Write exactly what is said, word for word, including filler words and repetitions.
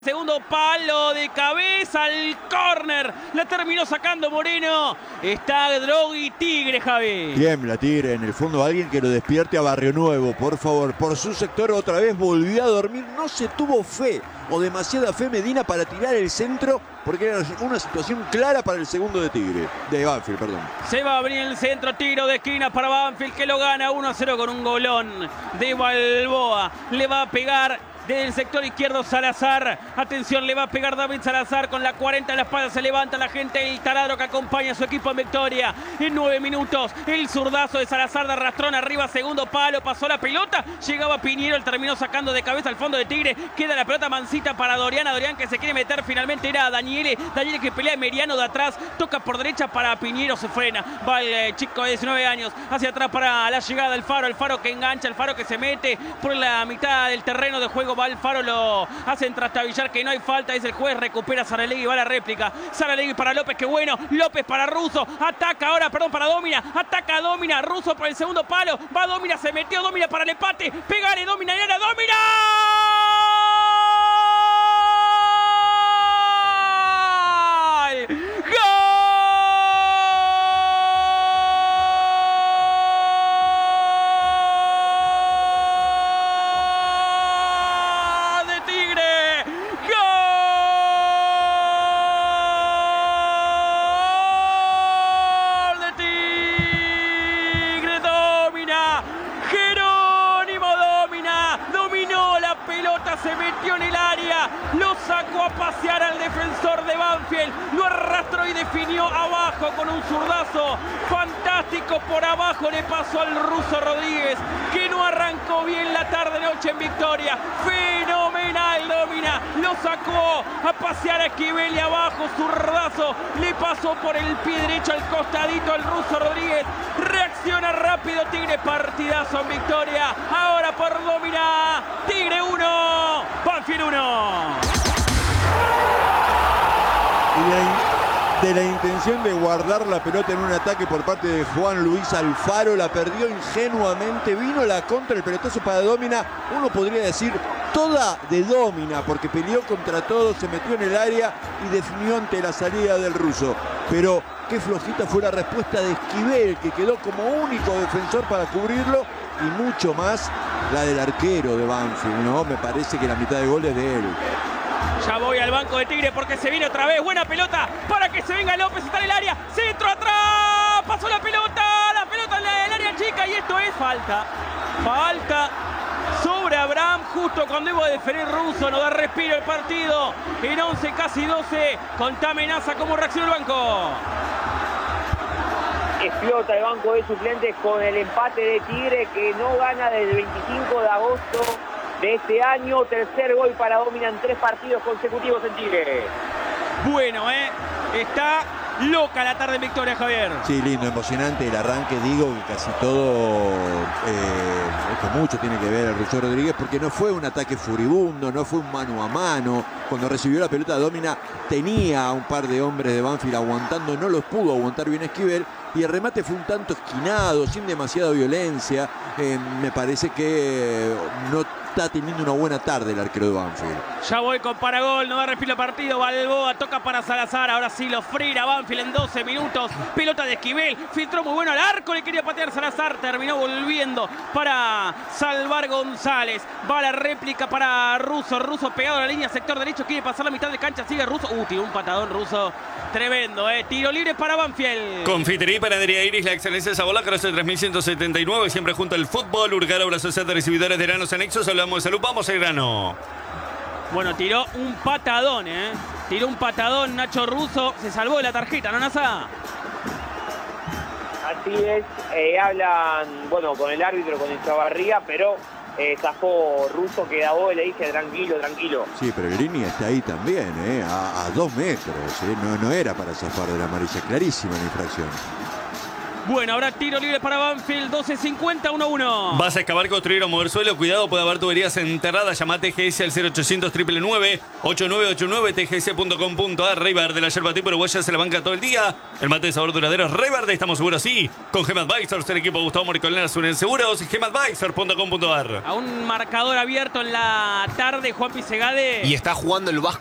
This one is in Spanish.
Segundo palo de cabeza al córner. La terminó sacando Moreno. Está Drogui Tigre, Javi. Tiembla Tigre. En el fondo alguien que lo despierte a Barrio Nuevo, por favor. Por su sector otra vez volvió a dormir. No se tuvo fe o demasiada fe Medina para tirar el centro, porque era una situación clara para el segundo de Tigre. De Banfield, perdón. Se va a abrir el centro, tiro de esquina para Banfield, que lo gana uno a cero con un golón de Balboa. Le va a pegar desde el sector izquierdo Salazar. Atención, le va a pegar David Salazar con la cuarenta en la espalda. Se levanta la gente, el taladro que acompaña a su equipo en victoria. En nueve minutos, el zurdazo de Salazar de arrastrón arriba, segundo palo, pasó la pelota. Llegaba Piñero, él terminó sacando de cabeza al fondo de Tigre. Queda la pelota mansita para Doriana. Dorian que se quiere meter, finalmente era Daniele. Daniele que pelea Meriano de atrás. Toca por derecha para Piñero, se frena. Va el eh, chico de diecinueve años hacia atrás para la llegada del Faro. El Faro que engancha, el Faro que se mete por la mitad del terreno de juego. Va el Faro, lo hacen trastabillar, que no hay falta, es el juez, recupera Saralegui, va la réplica. Saralegui para López, que bueno. López para Russo, ataca ahora, perdón, para Domina. Ataca a Domina, Russo por el segundo palo. Va Domina, se metió Domina para el empate. Pégale Domina, y ahora Domina. Se metió en el área, lo sacó a pasear al defensor de Banfield, lo arrastró y definió abajo con un zurdazo fantástico. Por abajo le pasó al Ruso Rodríguez, que no arrancó bien la tarde-noche en victoria. Fenomenal Domina, lo sacó a pasear a Esquivel y abajo, zurdazo, le pasó por el pie derecho al costadito al Ruso Rodríguez. Reacciona rápido Tigre, partidazo en victoria. Ahora por Domina, Tigre uno, Banfield uno. Y de, de la intención de guardar la pelota en un ataque por parte de Juan Luis Alfaro, la perdió ingenuamente. Vino la contra, el pelotazo para Domina. Uno podría decir toda de Domina, porque peleó contra todo, se metió en el área y definió ante la salida del ruso. Pero qué flojita fue la respuesta de Esquivel, que quedó como único defensor para cubrirlo, y mucho más la del arquero de Banfield, ¿no? Me parece que la mitad de gol es de él. Ya voy al banco de Tigre porque se viene otra vez. Buena pelota para que se venga López, está en el área. Centro atrás, pasó la pelota, la pelota en el área chica, y esto es falta. Falta sobre Abraham justo cuando iba a definir Russo. No da respiro el partido. En once, casi doce. Conta amenaza, cómo reacciona el banco. Explota el banco de suplentes con el empate de Tigre, que no gana desde el veinticinco de agosto de este año. Tercer gol para Domina en tres partidos consecutivos en Tigre. Bueno, eh. Está loca la tarde en victoria, Javier. Sí, lindo, emocionante el arranque. Digo que casi todo, eh, que mucho tiene que ver el Ruso Rodríguez, porque no fue un ataque furibundo, no fue un mano a mano. Cuando recibió la pelota Domina tenía a un par de hombres de Banfield aguantando, no los pudo aguantar bien Esquivel, y el remate fue un tanto esquinado, sin demasiada violencia. Eh, me parece que no está teniendo una buena tarde el arquero de Banfield. Ya voy con Paragol, no da respiro el partido. Balboa toca para Salazar, ahora sí lo frira Banfield en doce minutos. Pelota de Esquivel, filtró muy bueno al arco, le quería patear Salazar, terminó volviendo para salvar González. Va la réplica para Russo, Russo pegado a la línea, sector derecho, quiere pasar la mitad de cancha, sigue Russo. Uh, tiró un patadón Russo, tremendo, eh. Tiro libre para Banfield. Confitería para Andrea Iris, la excelencia de sabor, la Carroza tres mil ciento setenta y nueve, siempre junto al fútbol. Urgara, obra social de recibidores de granos anexos. Hablamos de salud, vamos al grano. Bueno, tiró un patadón, ¿eh? Tiró un patadón Nacho Russo. Se salvó de la tarjeta, ¿no, Nasa? Así es. Eh, hablan, bueno, con el árbitro, con el Chavarría, pero eh, zafó Russo, que da vos, le dije tranquilo, tranquilo. Sí, pero Grini está ahí también, ¿eh? A, a dos metros. ¿eh? No, no era para zafar de la amarilla. Clarísima la infracción. Bueno, habrá tiro libre para Banfield, doce cincuenta, uno uno. Vas a excavar, construir o mover suelo. Cuidado, puede haber tuberías enterradas. Llama a T G S al cero ochocientos, nueve nueve nueve, ocho nueve ocho nueve, t g s punto com punto a r. Rey Verde, la yerba tipo uruguaya se la banca todo el día. El mate de sabor duradero es Rey Verde, estamos seguros, sí. Con Gem Advisors, el equipo Gustavo Moricolena suelen seguros. gem advisor punto com punto a r. A un marcador abierto en la tarde, Juan Pisegade. Y está jugando el Vasco